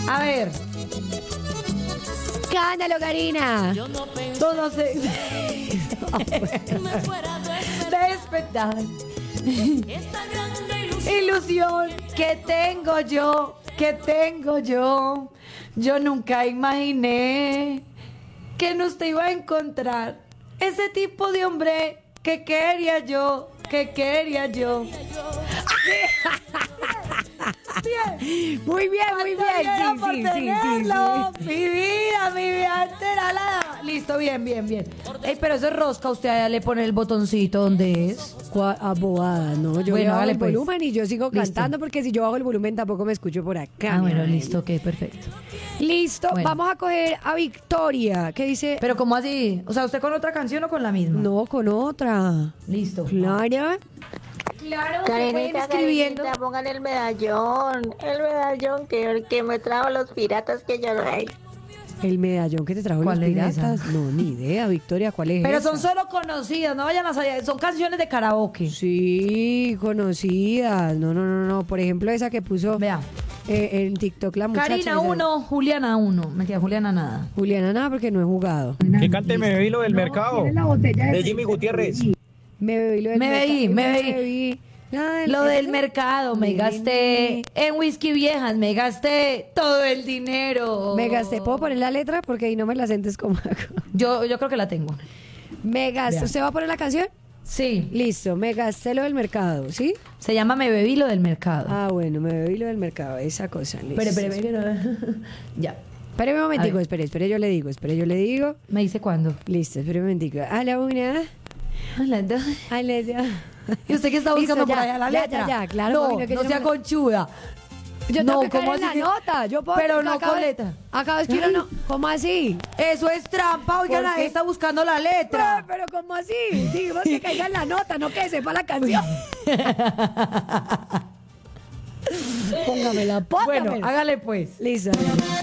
A ver. Cándalo, Karina. Todo se... Despertar. Ilusión que tengo yo. Yo nunca imaginé que no te iba a encontrar. Ese tipo de hombre que quería yo. Bien. Muy bien. Por Sí. Mi vida entera la... Listo, bien. Ey, pero eso es rosca, usted allá le pone el botoncito donde es. Abogada, no, yo Bueno, bajo hágale el pues. volumen y yo sigo Listo. cantando porque si yo bajo el volumen tampoco me escucho por acá. Ah, bueno, mi listo, reina. ok, perfecto. Listo, Bueno. vamos a coger a Victoria, que dice... Pero ¿cómo así? O sea, ¿usted con otra canción o con la misma? No, con otra. Listo. Clara. Claro, se pueden Karenita, escribiendo. pongan el medallón que me trajo los piratas que yo no hay. El medallón que te trajo los ¿Cuál es piratas. esa? No, ni idea, Victoria, ¿cuál es Pero esa? son solo conocidas, no vayan a saber. Son canciones de karaoke. Sí, conocidas. No. Por ejemplo, esa que puso Vea. en TikTok la muchacha. Karina esa- 1, Juliana 1. Mentira, Juliana nada. Juliana, nada, porque no he jugado. Que cante Me Bebí lo del mercado. De Jimmy Gutiérrez. Me bebí lo del Me bebí. Lo del mercado, me gasté en whisky viejas, me gasté todo el dinero. Me gasté, ¿puedo poner la letra? Porque ahí no me la sientes como Yo creo que la tengo. Me gasté, Vea. ¿usted va a poner la canción? Sí. Listo, me gasté lo del mercado, ¿sí? Se llama Me bebí lo del mercado. Ah, bueno, me bebí lo del mercado, esa cosa. Listo. Espere, que no. Ya. Espéreme un momentico, A ver. espere, yo le digo. ¿Me dice cuándo? Listo, espere un momentico. A la una, A las 2. a la dos. ¿Y usted qué está buscando Listo, por ya, allá la ya, letra? ya, claro, No, porque no yo sea me- conchuda. Yo No, tengo que ¿cómo caer en así la que- nota, yo puedo... Pero no acabo con de- letra. Acabo de escribir no, ¿cómo así? Eso es trampa, oiga, ¿Por nadie qué? está buscando la letra. Pero ¿cómo así? Digamos que caiga en la nota, no que sepa la canción. Póngamela. Bueno, hágale pues. Listo.